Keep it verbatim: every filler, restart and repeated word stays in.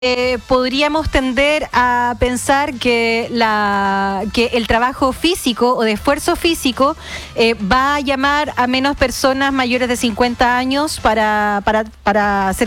Eh, podríamos tender a pensar que la que el trabajo físico o de esfuerzo físico eh, va a llamar a menos personas mayores de cincuenta años para, para, para hacer